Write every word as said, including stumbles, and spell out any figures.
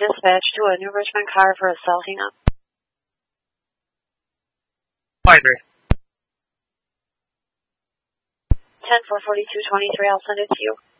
dispatch to a New Richmond car for a cell hang-up. Fiber. ten four forty-two twenty-three, I'll send it to you.